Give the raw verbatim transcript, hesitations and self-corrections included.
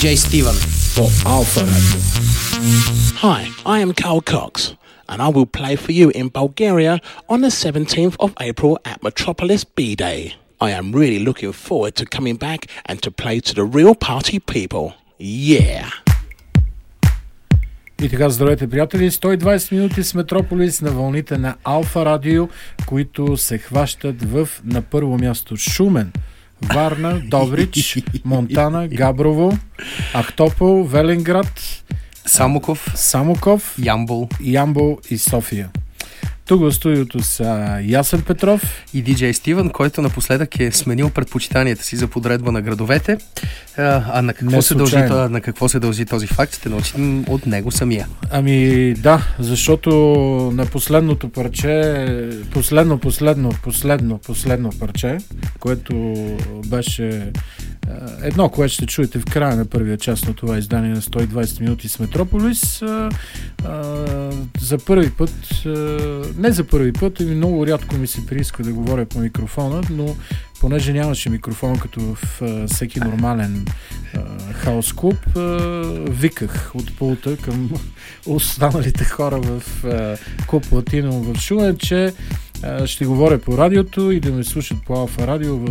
Jay Steven for Alpha Radio. Hi, I am Carl Cox, and I will play for you in Bulgaria on the seventeenth of April at Metropolis B-Day. I am really looking forward to coming back and to play to the real party people. Yeah! И така, здравейте, приятели! сто и двайсет минути с Метрополис на вълните на Алфа Радио, които се хващат в на първо място Шумен, Варна, Добрич, Монтана, Габрово, Ахтопол, Велинград, Самоков, Самоков, Ямбол, Ямбол и София. Тук в студиото са Ясен Петров и диджей Стивен, който напоследък е сменил предпочитанията си за подредба на градовете. А, а на, какво се дължи, на какво се дължи този факт, ще научим от него самия. Ами да, защото на последното парче, последно, последно, последно, последно парче, което беше едно, което ще чуете в края на първия част на това издание на сто и двайсет минути с Метрополис, а, а, за първи път, а, не за първи път, и много рядко ми се прииска да говоря по микрофона, но понеже нямаше микрофон като в а, всеки нормален а, хаус клуб, а, виках от пулта към останалите хора в а, клуб Латино в Шумен, че а, ще говоря по радиото и да ме слушат по Алфа Радио в